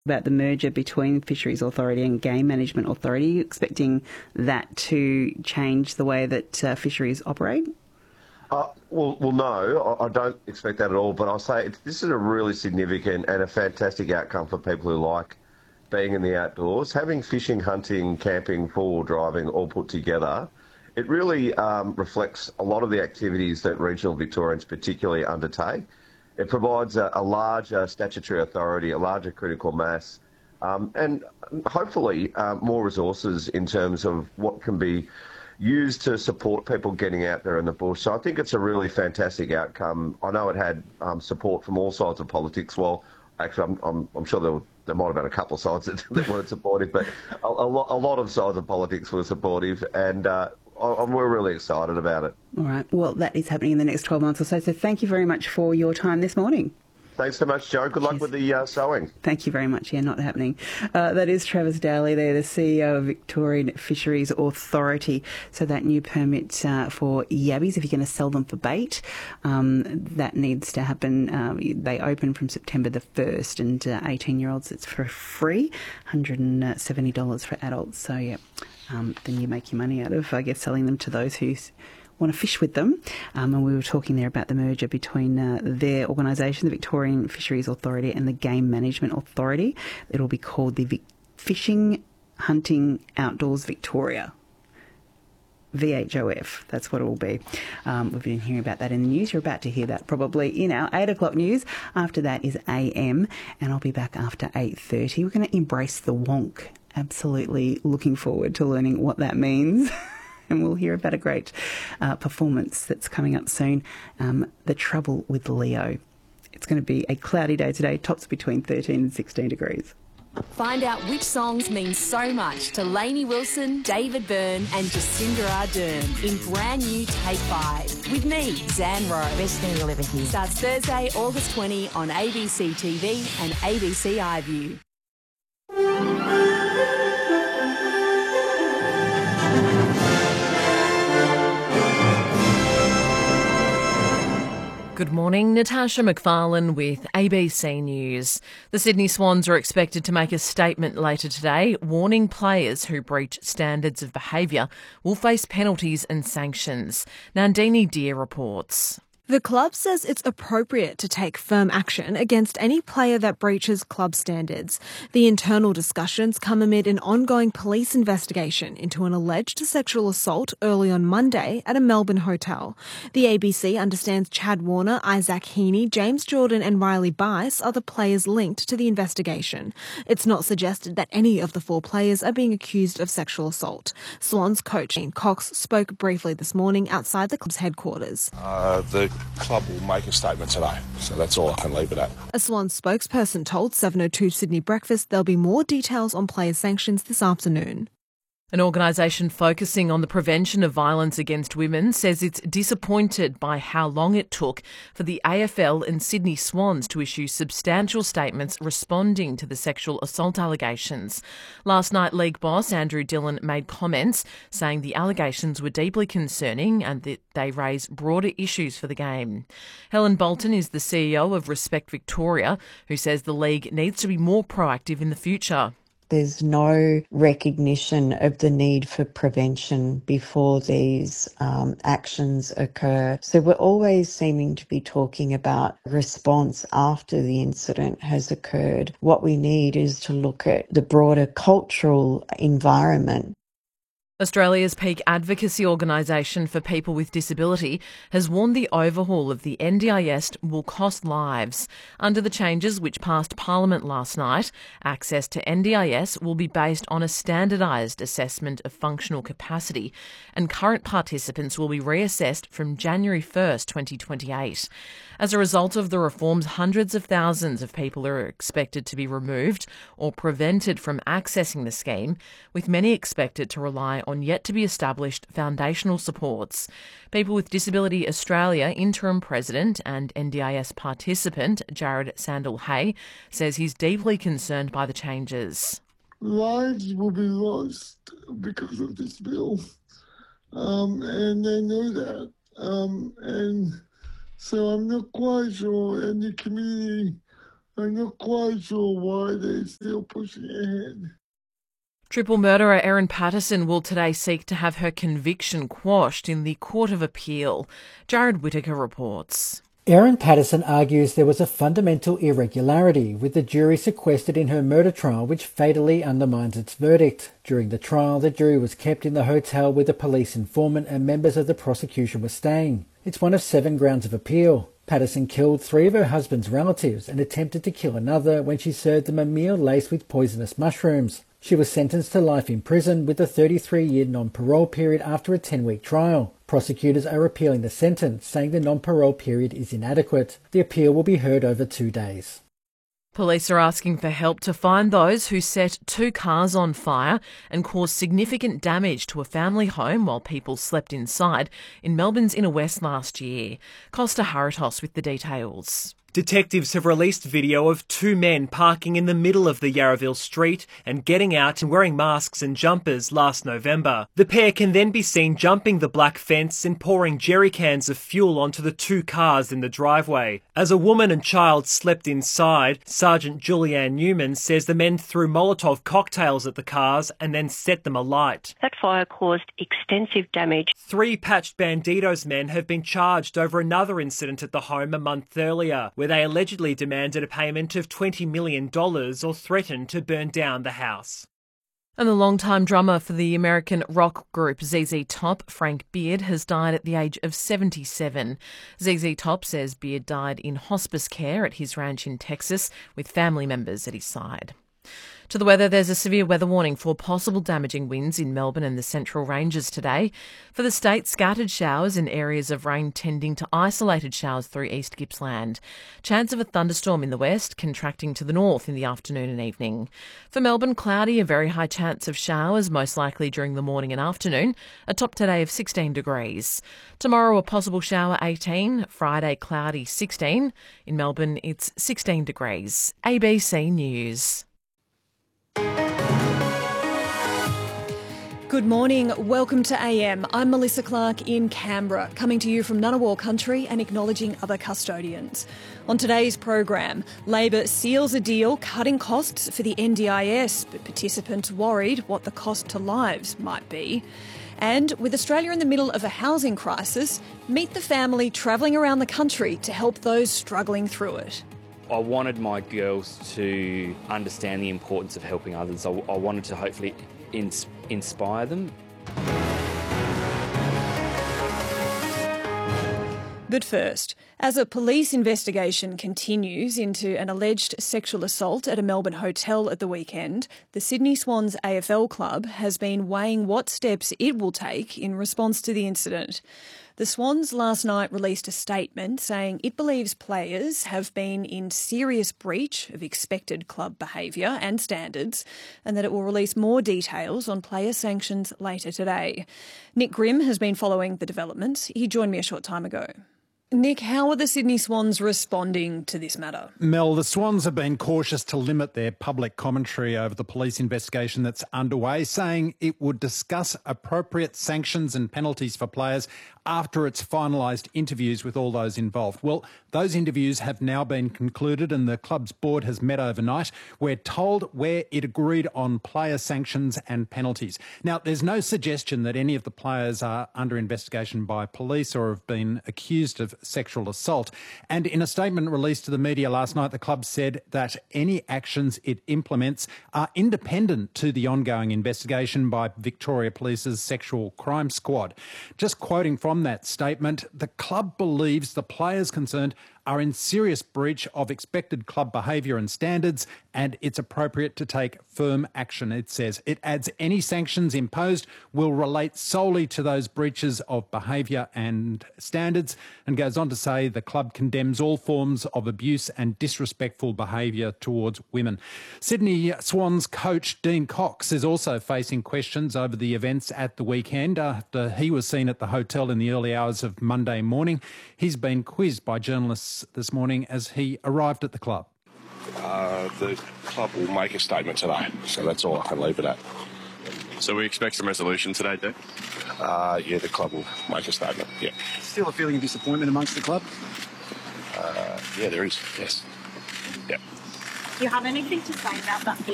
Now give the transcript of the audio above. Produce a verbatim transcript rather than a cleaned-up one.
about the merger between Fisheries Authority and Game Management Authority. Are you expecting that to change the way that uh, fisheries operate? Uh, well, well, no, I, I don't expect that at all. But I'll say it's, this is a really significant and a fantastic outcome for people who like being in the outdoors. Having fishing, hunting, camping, four-wheel driving all put together, it really um, reflects a lot of the activities that regional Victorians particularly undertake. It provides a, a larger statutory authority, a larger critical mass, um, and hopefully uh, more resources in terms of what can be used to support people getting out there in the bush. So I think it's a really fantastic outcome. I know it had um, support from all sides of politics. Well, actually, I'm, I'm, I'm sure there, were, there might have been a couple of sides that, that weren't supportive, but a, a, lot, a lot of sides of politics were supportive, and uh, I, we're really excited about it. All right. Well, that is happening in the next twelve months or so. So thank you very much for your time this morning. Thanks so much, Joe. Good luck Cheers. with the uh, sowing. Thank you very much. Yeah, not happening. Uh, that is Travis Daly there, the C E O of Victorian Fisheries Authority. So that new permit uh, for yabbies, if you're going to sell them for bait, um, that needs to happen. Um, they open from September the first, and uh, eighteen-year-olds, it's for free, one hundred seventy dollars for adults. So, yeah, um, then you make your money out of, I guess, selling them to those who want to fish with them. Um, and we were talking there about the merger between uh, their organisation, the Victorian Fisheries Authority, and the Game Management Authority. It'll be called the Vic- Fishing, Hunting, Outdoors Victoria. V H O F, that's what it will be. Um, we've been hearing about that in the news. You're about to hear that probably in our eight o'clock news. After that is A M, and I'll be back after eight thirty. We're going to embrace the wonk. Absolutely looking forward to learning what that means. And we'll hear about a great uh, performance that's coming up soon, um, The Trouble with Leo. It's going to be a cloudy day today, tops between thirteen and sixteen degrees. Find out which songs mean so much to Lainey Wilson, David Byrne and Jacinda Ardern in brand new Take Five. With me, Zan Rowe. Best thing you'll ever hear. Starts Thursday, August twentieth on A B C T V and A B C iView. Good morning, Natasha McFarlane with A B C News. The Sydney Swans are expected to make a statement later today, warning players who breach standards of behaviour will face penalties and sanctions. Nandini Deer reports. The club says it's appropriate to take firm action against any player that breaches club standards. The internal discussions come amid an ongoing police investigation into an alleged sexual assault early on Monday at a Melbourne hotel. The A B C understands Chad Warner, Isaac Heaney, James Jordan and Riley Bice are the players linked to the investigation. It's not suggested that any of the four players are being accused of sexual assault. Swans coach Ian Cox spoke briefly this morning outside the club's headquarters. Uh, the club will make a statement today, so that's all I can leave it at. A Swans spokesperson told seven oh two Sydney Breakfast there'll be more details on player sanctions this afternoon. An organisation focusing on the prevention of violence against women says it's disappointed by how long it took for the A F L and Sydney Swans to issue substantial statements responding to the sexual assault allegations. Last night, league boss Andrew Dillon made comments saying the allegations were deeply concerning and that they raise broader issues for the game. Helen Bolton is the C E O of Respect Victoria, who says the league needs to be more proactive in the future. There's no recognition of the need for prevention before these um, actions occur. So we're always seeming to be talking about response after the incident has occurred. What we need is to look at the broader cultural environment. Australia's peak advocacy organisation for people with disability has warned the overhaul of the N D I S will cost lives. Under the changes which passed Parliament last night, access to N D I S will be based on a standardised assessment of functional capacity, and current participants will be reassessed from January first, twenty twenty-eight. As a result of the reforms, hundreds of thousands of people are expected to be removed or prevented from accessing the scheme, with many expected to rely on yet-to-be-established foundational supports. People with Disability Australia interim president and N D I S participant Jared Sandel-Hay says he's deeply concerned by the changes. Lives will be lost because of this bill, um, and they know that. Um, and so I'm not quite sure, and the community I'm not quite sure why they're still pushing ahead. Triple murderer Erin Patterson will today seek to have her conviction quashed in the Court of Appeal. Jared Whittaker reports. Erin Patterson argues there was a fundamental irregularity with the jury sequestered in her murder trial, which fatally undermines its verdict. During the trial, the jury was kept in the hotel where the police informant and members of the prosecution were staying. It's one of seven grounds of appeal. Patterson killed three of her husband's relatives and attempted to kill another when she served them a meal laced with poisonous mushrooms. She was sentenced to life in prison with a thirty-three-year non-parole period after a ten-week trial. Prosecutors are appealing the sentence, saying the non-parole period is inadequate. The appeal will be heard over two days. Police are asking for help to find those who set two cars on fire and caused significant damage to a family home while people slept inside in Melbourne's Inner West last year. Costa Haritos with the details. Detectives have released video of two men parking in the middle of the Yarraville street and getting out and wearing masks and jumpers last November. The pair can then be seen jumping the black fence and pouring jerry cans of fuel onto the two cars in the driveway. As a woman and child slept inside, Sergeant Julianne Newman says the men threw Molotov cocktails at the cars and then set them alight. That fire caused extensive damage. Three Patched Banditos men have been charged over another incident at the home a month earlier, where they allegedly demanded a payment of twenty million dollars or threatened to burn down the house. And the longtime drummer for the American rock group Z Z Top, Frank Beard, has died at the age of seventy-seven. Z Z Top says Beard died in hospice care at his ranch in Texas with family members at his side. To the weather, there's a severe weather warning for possible damaging winds in Melbourne and the Central Ranges today. For the state, scattered showers and areas of rain tending to isolated showers through East Gippsland. Chance of a thunderstorm in the west, contracting to the north in the afternoon and evening. For Melbourne, cloudy, a very high chance of showers, most likely during the morning and afternoon. A top today of sixteen degrees. Tomorrow, a possible shower, eighteen. Friday, cloudy, sixteen. In Melbourne, it's sixteen degrees. A B C News. Good morning, welcome to A M. I'm Melissa Clark in Canberra, coming to you from Ngunnawal country and acknowledging other custodians. On today's program, Labor seals a deal cutting costs for the N D I S, but participants worried what the cost to lives might be. And with Australia in the middle of a housing crisis, meet the family travelling around the country to help those struggling through it. I wanted my girls to understand the importance of helping others. I, I wanted to hopefully ins- inspire them. But first, as a police investigation continues into an alleged sexual assault at a Melbourne hotel at the weekend, the Sydney Swans A F L club has been weighing what steps it will take in response to the incident. The Swans last night released a statement saying it believes players have been in serious breach of expected club behaviour and standards, and that it will release more details on player sanctions later today. Nick Grimm has been following the developments. He joined me a short time ago. Nick, how are the Sydney Swans responding to this matter? Mel, the Swans have been cautious to limit their public commentary over the police investigation that's underway, saying it would discuss appropriate sanctions and penalties for players after it's finalised interviews with all those involved. Well, those interviews have now been concluded and the club's board has met overnight. We're told where it agreed on player sanctions and penalties. Now, there's no suggestion that any of the players are under investigation by police or have been accused of sexual assault. And in a statement released to the media last night, the club said that any actions it implements are independent to the ongoing investigation by Victoria Police's Sexual Crime Squad. Just quoting from that statement, the club believes the players concerned are in serious breach of expected club behaviour and standards, and it's appropriate to take firm action, it says. It adds any sanctions imposed will relate solely to those breaches of behaviour and standards, and goes on to say the club condemns all forms of abuse and disrespectful behaviour towards women. Sydney Swans coach Dean Cox is also facing questions over the events at the weekend after he was seen at the hotel in the early hours of Monday morning. He's been quizzed by journalists this morning as he arrived at the club. Uh, the club will make a statement today, so that's all I can leave it at. So we expect some resolution today, Dave? Uh, yeah, the club will make a statement, yeah. Still a feeling of disappointment amongst the club? Uh, yeah, there is, yes. Yeah. Do you have anything to say about that?